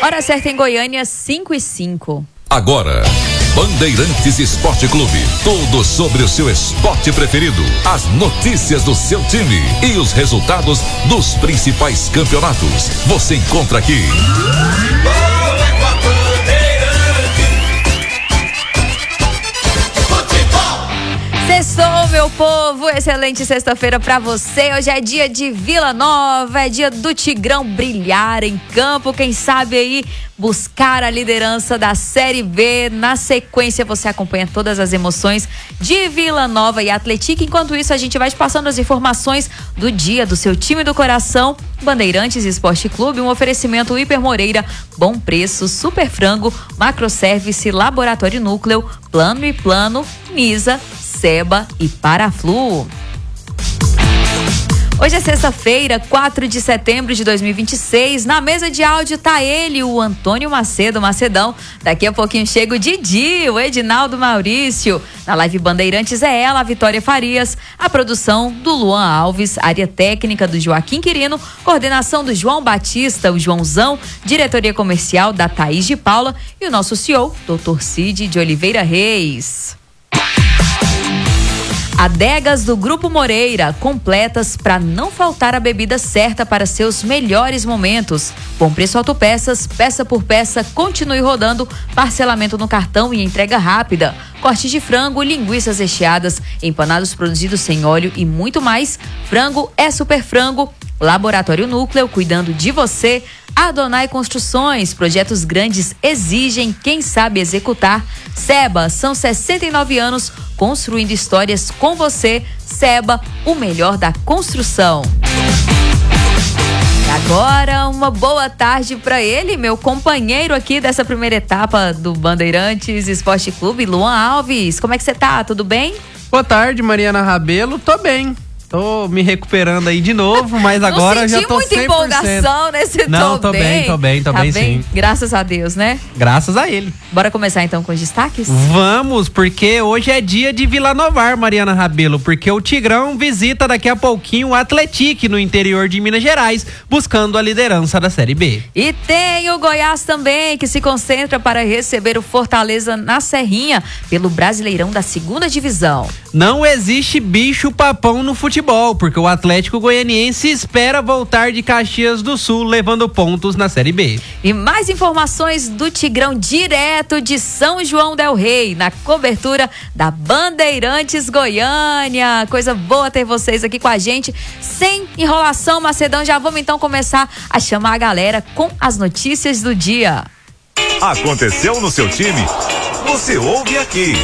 Hora certa em Goiânia, 5:05. Agora, Bandeirantes Esporte Clube. Tudo sobre o seu esporte preferido. As notícias do seu time e os resultados dos principais campeonatos. Você encontra aqui. Sextou, meu povo, excelente sexta-feira pra você. Hoje é dia de Vila Nova, é dia do Tigrão brilhar em campo, quem sabe aí buscar a liderança da Série B. Na sequência você acompanha todas as emoções de Vila Nova e Atlético. Enquanto isso a gente vai te passando as informações do dia do seu time do coração. Bandeirantes Esporte Clube, um oferecimento Hiper Moreira, Bom Preço, Super Frango, Macroservice, Laboratório Núcleo, Plano e Plano, Nisa, Seba e Paraflu. Hoje é sexta-feira, 4 de setembro de 2026. Na mesa de áudio tá ele, o Antônio Macedo, Macedão. Daqui a pouquinho chega o Didi, o Edinaldo Maurício. Na live Bandeirantes é ela, a Vitória Farias. A produção do Luan Alves, área técnica do Joaquim Quirino, coordenação do João Batista, o Joãozão, diretoria comercial da Thaís de Paula e o nosso CEO, Dr. Cid de Oliveira Reis. Adegas do Grupo Moreira, completas para não faltar a bebida certa para seus melhores momentos. Bom Preço Autopeças, peça por peça, continue rodando, parcelamento no cartão e entrega rápida. Cortes de frango, linguiças recheadas, empanados produzidos sem óleo e muito mais. Frango é Super Frango. Laboratório Núcleo, cuidando de você. Adonai Construções, projetos grandes exigem quem sabe executar. Seba, são 69 anos construindo histórias com você. Seba, o melhor da construção. E agora, uma boa tarde para ele, meu companheiro aqui dessa primeira etapa do Bandeirantes Esporte Clube, Luan Alves. Como é que você tá? Tudo bem? Boa tarde, Mariana Rabelo. Tô bem. Tô me recuperando aí de novo, mas agora já tô 100%. Não senti muita empolgação nesse Não, tô bem sim. Graças a Deus, né? Graças a ele. Bora começar então com os destaques? Vamos, porque hoje é dia de Vila Novar, Mariana Rabelo, porque o Tigrão visita daqui a pouquinho o Atlético no interior de Minas Gerais, buscando a liderança da Série B. E tem o Goiás também, que se concentra para receber o Fortaleza na Serrinha, pelo Brasileirão da 2ª Divisão. Não existe bicho papão no futebol, porque o Atlético Goianiense espera voltar de Caxias do Sul, levando pontos na Série B. E mais informações do Tigrão direto de São João del Rei, na cobertura da Bandeirantes Goiânia. Coisa boa ter vocês aqui com a gente. Sem enrolação, Macedão, já vamos então começar a chamar a galera com as notícias do dia. Aconteceu no seu time? Você ouve aqui.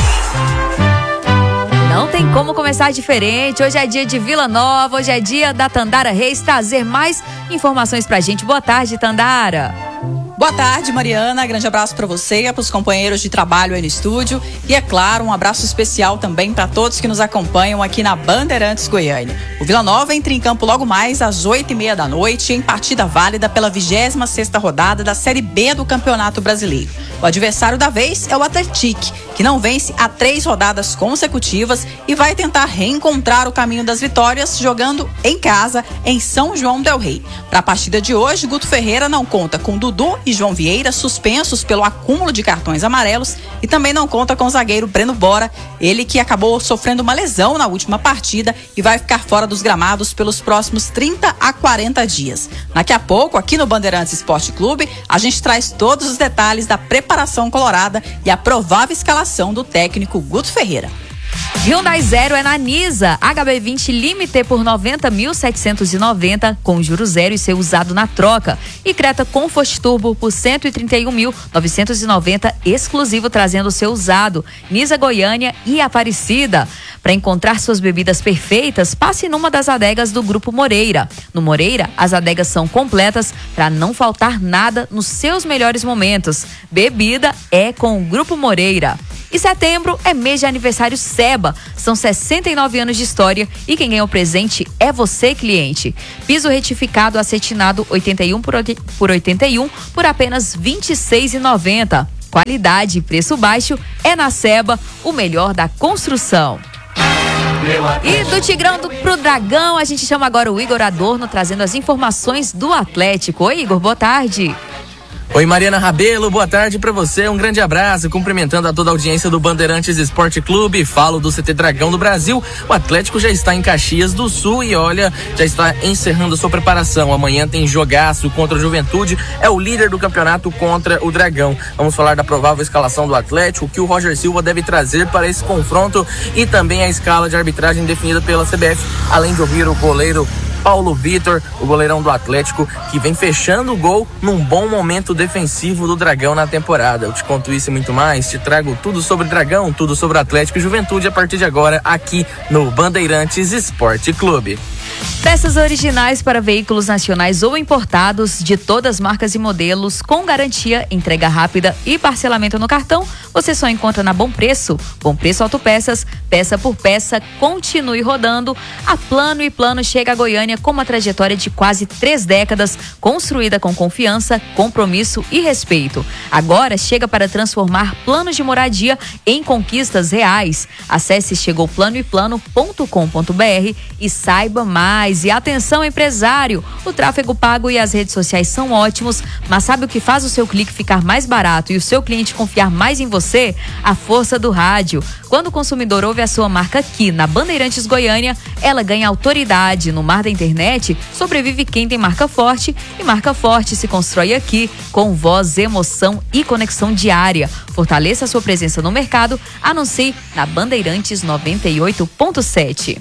Não tem como começar diferente. Hoje é dia de Vila Nova, hoje é dia da Tandara Reis trazer mais informações pra gente. Boa tarde, Tandara. Boa tarde, Mariana. Grande abraço para você e para os companheiros de trabalho aí no estúdio. E, é claro, um abraço especial também para todos que nos acompanham aqui na Bandeirantes Goiânia. O Vila Nova entra em campo logo mais às 8h30 da noite, em partida válida pela 26ª rodada da Série B do Campeonato Brasileiro. O adversário da vez é o Atlético, que não vence há 3 rodadas consecutivas e vai tentar reencontrar o caminho das vitórias jogando em casa, em São João del Rei. Para a partida de hoje, Guto Ferreira não conta com Dudu e João Vieira, suspensos pelo acúmulo de cartões amarelos, e também não conta com o zagueiro Breno Bora, ele que acabou sofrendo uma lesão na última partida e vai ficar fora dos gramados pelos próximos 30 a 40 dias. Daqui a pouco, aqui no Bandeirantes Esporte Clube, a gente traz todos os detalhes da preparação colorada e a provável escalação do técnico Guto Ferreira. Hyundai Zero é na Nisa, HB20 Limite por 90.790 com juros zero e ser usado na troca. E Creta Comfort Turbo por 131.990 exclusivo trazendo o seu usado. Nisa Goiânia e Aparecida. Para encontrar suas bebidas perfeitas, passe numa das adegas do Grupo Moreira. No Moreira, as adegas são completas para não faltar nada nos seus melhores momentos. Bebida é com o Grupo Moreira. E setembro é mês de aniversário Seba. São 69 anos de história e quem ganha o presente é você, cliente. Piso retificado acetinado 81 por 81 por apenas R$ 26,90. Qualidade e preço baixo é na Seba, o melhor da construção. E do Tigrão pro Dragão, a gente chama agora o Igor Adorno, trazendo as informações do Atlético. Oi, Igor, boa tarde. Oi, Mariana Rabelo, boa tarde pra você, um grande abraço, cumprimentando a toda a audiência do Bandeirantes Esporte Clube, falo do CT Dragão do Brasil. O Atlético já está em Caxias do Sul e olha, já está encerrando sua preparação. Amanhã tem jogaço contra o Juventude, é o líder do campeonato contra o Dragão. Vamos falar da provável escalação do Atlético, o que o Roger Silva deve trazer para esse confronto e também a escala de arbitragem definida pela CBF, além de ouvir o goleiro Paulo Vitor, o goleirão do Atlético, que vem fechando o gol num bom momento defensivo do Dragão na temporada. Eu te conto isso e muito mais, te trago tudo sobre Dragão, tudo sobre Atlético e Juventude a partir de agora aqui no Bandeirantes Esporte Clube. Peças originais para veículos nacionais ou importados de todas as marcas e modelos, com garantia, entrega rápida e parcelamento no cartão, você só encontra na Bom Preço. Bom Preço Autopeças, peça por peça, continue rodando. A Plano e Plano chega a Goiânia com uma trajetória de quase 3 décadas, construída com confiança, compromisso e respeito. Agora chega para transformar planos de moradia em conquistas reais. Acesse chegouplanoeplano.com.br e saiba mais. E atenção, empresário, o tráfego pago e as redes sociais são ótimos, mas sabe o que faz o seu clique ficar mais barato e o seu cliente confiar mais em você? A força do rádio. Quando o consumidor ouve a sua marca aqui na Bandeirantes Goiânia, ela ganha autoridade. No mar da internet, sobrevive quem tem marca forte, e marca forte se constrói aqui, com voz, emoção e conexão diária. Fortaleça a sua presença no mercado, anuncie na Bandeirantes 98.7.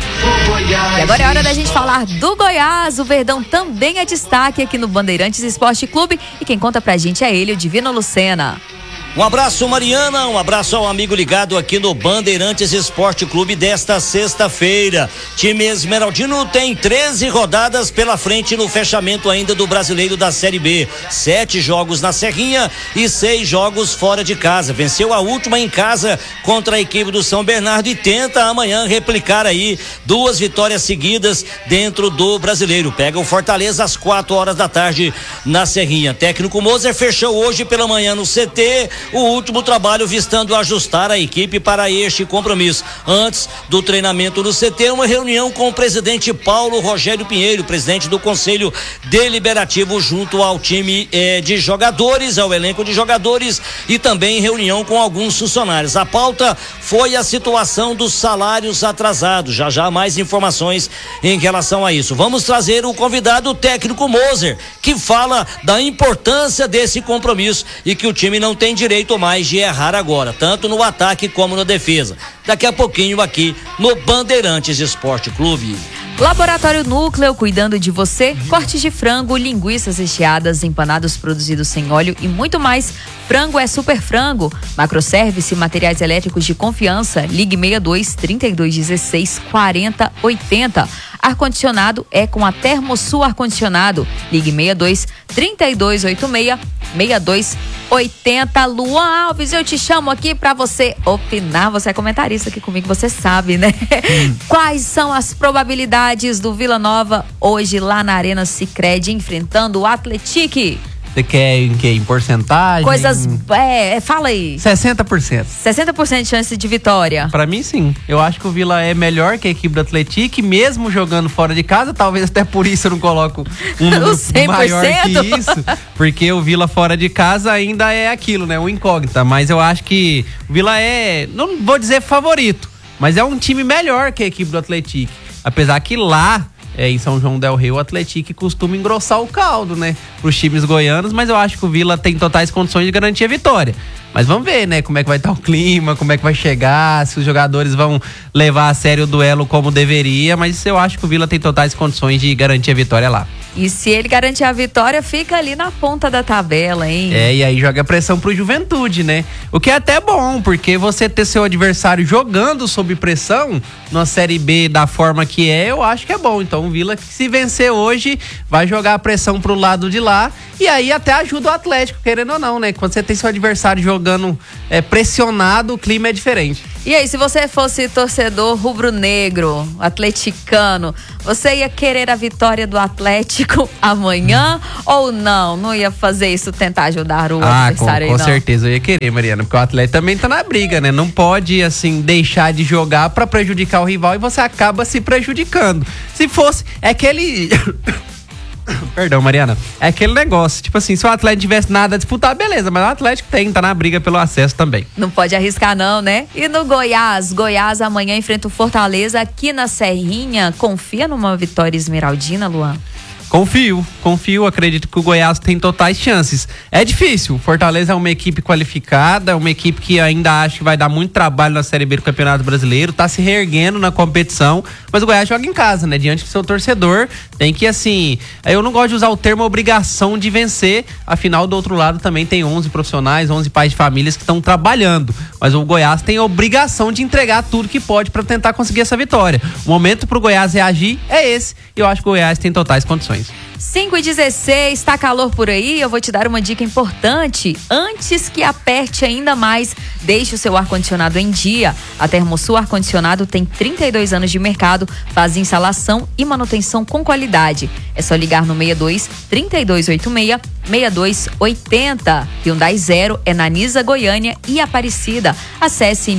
E agora é hora da gente falar do Goiás. O Verdão também é destaque aqui no Bandeirantes Esporte Clube e quem conta pra gente é ele, o Divino Lucena. Um abraço, Mariana, um abraço ao amigo ligado aqui no Bandeirantes Esporte Clube desta sexta-feira. Time esmeraldino tem 13 rodadas pela frente no fechamento ainda do Brasileiro da Série B. 7 jogos na Serrinha e 6 jogos fora de casa. Venceu a última em casa contra a equipe do São Bernardo e tenta amanhã replicar aí 2 vitórias seguidas dentro do Brasileiro. Pega o Fortaleza às 4 horas da tarde na Serrinha. Técnico Moser fechou hoje pela manhã no CT o último trabalho visando ajustar a equipe para este compromisso. Antes do treinamento no CT, uma reunião com o presidente Paulo Rogério Pinheiro, presidente do Conselho Deliberativo, junto ao time de jogadores, ao elenco de jogadores, e também reunião com alguns funcionários. A pauta foi a situação dos salários atrasados. Já mais informações em relação a isso. Vamos trazer o convidado técnico Moser, que fala da importância desse compromisso e que o time não tem direito mais de errar agora, tanto no ataque como na defesa. Daqui a pouquinho aqui no Bandeirantes Esporte Clube. Laboratório Núcleo, cuidando de você. Cortes de frango, linguiças recheadas, empanados produzidos sem óleo e muito mais. Frango é Super Frango. Macroservice, materiais elétricos de confiança. Ligue 62 32 16 40 80. Ar-condicionado é com a Termosul Ar-condicionado. Ligue 62 32 86 62 80. Luan Alves, eu te chamo aqui pra você opinar. Você é comentarista aqui comigo, você sabe, né? Quais são as probabilidades do Vila Nova hoje lá na Arena Sicredi enfrentando o Atlético? Você quer em porcentagem? Coisas, fala aí. 60%. 60% de chance de vitória. Pra mim, sim. Eu acho que o Vila é melhor que a equipe do Atlético, mesmo jogando fora de casa. Talvez até por isso eu não coloco um número maior que isso. Porque o Vila fora de casa ainda é aquilo, né? Um incógnita. Mas eu acho que o Vila não vou dizer favorito, mas é um time melhor que a equipe do Atlético. Apesar que lá, em São João del Rei, o Atlético costuma engrossar o caldo, né? Pros times goianos, mas eu acho que o Vila tem totais condições de garantir a vitória. Mas vamos ver, né? Como é que vai estar o clima, como é que vai chegar, se os jogadores vão levar a sério o duelo como deveria, mas eu acho que o Vila tem totais condições de garantir a vitória lá. E se ele garantir a vitória, fica ali na ponta da tabela, hein? E aí joga pressão pro Juventude, né? O que é até bom, porque você ter seu adversário jogando sob pressão na Série B da forma que eu acho que é bom. Então o Vila, se vencer hoje, vai jogar a pressão pro lado de lá e aí até ajuda o Atlético, querendo ou não, né? Quando você tem seu adversário jogando pressionado, o clima é diferente. E aí, se você fosse torcedor rubro-negro, atleticano, você ia querer a vitória do Atlético amanhã ou não? Não ia fazer isso, tentar ajudar o adversário com certeza eu ia querer, Mariana, porque o Atlético também tá na briga, né? Não pode, assim, deixar de jogar pra prejudicar o rival e você acaba se prejudicando. Se fosse, Perdão, Mariana. É aquele negócio, tipo assim, se o Atlético tivesse nada a disputar, beleza, mas o Atlético tá na briga pelo acesso também. Não pode arriscar não, né? E no Goiás amanhã enfrenta o Fortaleza aqui na Serrinha. Confia numa vitória esmeraldina, Luan? Confio, acredito que o Goiás tem totais chances. É difícil, o Fortaleza é uma equipe qualificada, uma equipe que ainda acho que vai dar muito trabalho na Série B do Campeonato Brasileiro, tá se reerguendo na competição, mas o Goiás joga em casa, né? Diante do seu torcedor, tem que assim, eu não gosto de usar o termo obrigação de vencer, afinal do outro lado também tem 11 profissionais, 11 pais de famílias que estão trabalhando, mas o Goiás tem a obrigação de entregar tudo que pode para tentar conseguir essa vitória. O momento pro Goiás reagir é esse, e eu acho que o Goiás tem totais condições. 5h16, tá calor por aí? Eu vou te dar uma dica importante. Antes que aperte ainda mais, deixe o seu ar-condicionado em dia. A Termosul Ar-Condicionado tem 32 anos de mercado, faz instalação e manutenção com qualidade. É só ligar no 6286-6280. Hyundai Zero é na Nisa Goiânia e Aparecida. Acesse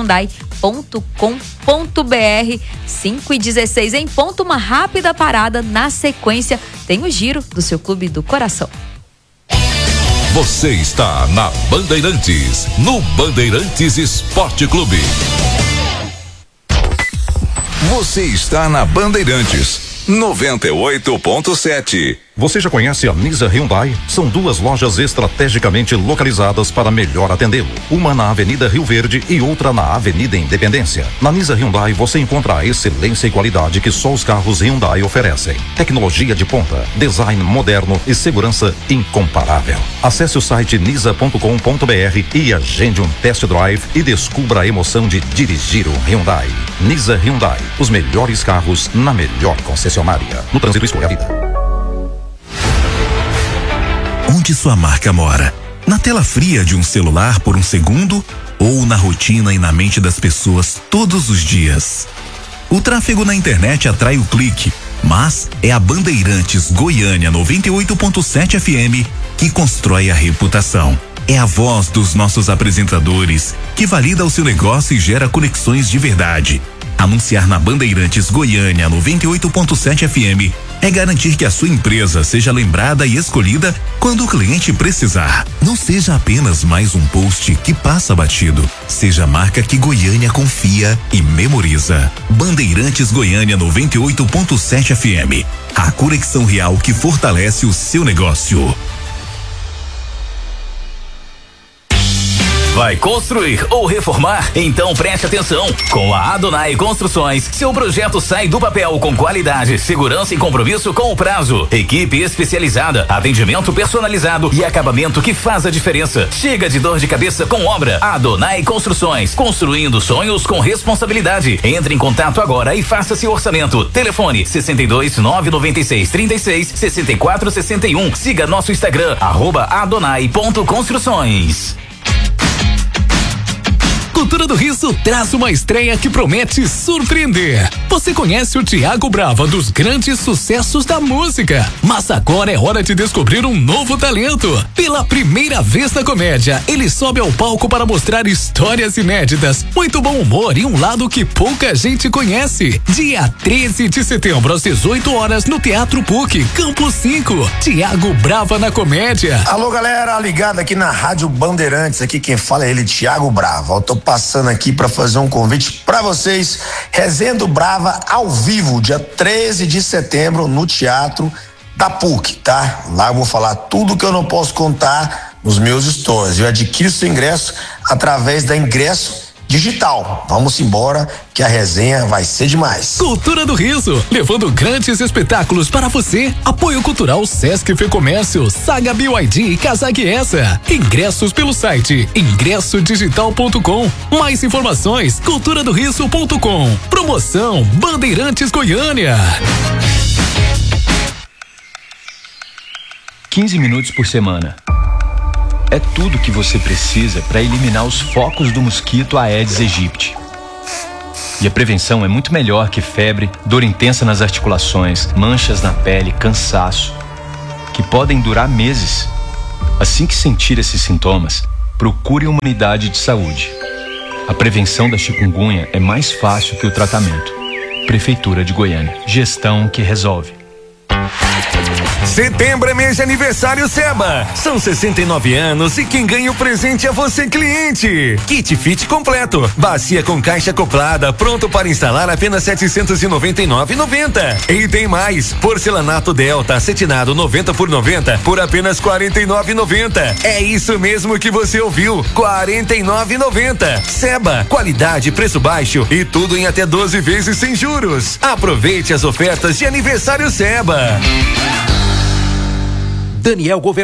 nisahyundai.com.br. 5h16 em ponto, uma rápida parada. Na sequência, tem o giro do seu clube do coração. Você está na Bandeirantes, no Bandeirantes Esporte Clube. Você está na Bandeirantes 98.7. Você já conhece a Nisa Hyundai? São duas lojas estrategicamente localizadas para melhor atendê-lo. Uma na Avenida Rio Verde e outra na Avenida Independência. Na Nisa Hyundai você encontra a excelência e qualidade que só os carros Hyundai oferecem. Tecnologia de ponta, design moderno e segurança incomparável. Acesse o site nisa.com.br e agende um test drive e descubra a emoção de dirigir um Hyundai. Nisa Hyundai, os melhores carros na melhor concessionária. No trânsito, escolha a vida. Onde sua marca mora? Na tela fria de um celular por um segundo ou na rotina e na mente das pessoas todos os dias? O tráfego na internet atrai o clique, mas é a Bandeirantes Goiânia 98.7 FM que constrói a reputação. É a voz dos nossos apresentadores que valida o seu negócio e gera conexões de verdade. Anunciar na Bandeirantes Goiânia 98.7 FM é garantir que a sua empresa seja lembrada e escolhida quando o cliente precisar. Não seja apenas mais um post que passa batido. Seja a marca que Goiânia confia e memoriza. Bandeirantes Goiânia 98.7 FM. A conexão real que fortalece o seu negócio. Vai construir ou reformar? Então preste atenção. Com a Adonai Construções, seu projeto sai do papel com qualidade, segurança e compromisso com o prazo. Equipe especializada, atendimento personalizado e acabamento que faz a diferença. Chega de dor de cabeça com obra. Adonai Construções, construindo sonhos com responsabilidade. Entre em contato agora e faça seu orçamento. Telefone 62 996 36 64 61. Siga nosso Instagram @adonai.construções. Cultura do Riso traz uma estreia que promete surpreender. Você conhece o Thiago Brava dos grandes sucessos da música, mas agora é hora de descobrir um novo talento. Pela primeira vez na comédia, ele sobe ao palco para mostrar histórias inéditas, muito bom humor e um lado que pouca gente conhece. Dia 13 de setembro às 18 horas no Teatro PUC, Campo 5. Thiago Brava na comédia. Alô, galera, ligado aqui na Rádio Bandeirantes, aqui quem fala é ele, Thiago Brava. Eu tô passando aqui para fazer um convite para vocês. Resenha do Brava ao vivo, dia 13 de setembro no Teatro da PUC, tá? Lá eu vou falar tudo que eu não posso contar nos meus stories. Eu adquiro seu ingresso através da Ingresso Digital. Vamos embora que a resenha vai ser demais. Cultura do Riso, levando grandes espetáculos para você. Apoio cultural Sesc Fecomércio, Saga BYD e Casague Essa. Ingressos pelo site ingressodigital.com. Mais informações culturadoriso.com. Promoção Bandeirantes Goiânia. 15 minutos por semana. É tudo que você precisa para eliminar os focos do mosquito Aedes aegypti. E a prevenção é muito melhor que febre, dor intensa nas articulações, manchas na pele, cansaço, que podem durar meses. Assim que sentir esses sintomas, procure uma unidade de saúde. A prevenção da chikungunya é mais fácil que o tratamento. Prefeitura de Goiânia. Gestão que resolve. Setembro é mês de aniversário Seba. São 69 anos e quem ganha o presente é você, cliente. Kit Fit completo, bacia com caixa acoplada, pronto para instalar, apenas R$ 799,90. E tem mais, porcelanato Delta acetinado 90 por 90 por apenas R$ 49,90. É isso mesmo que você ouviu, R$ 49,90. Seba, qualidade, preço baixo e tudo em até 12 vezes sem juros. Aproveite as ofertas de aniversário Seba. Daniel Governador.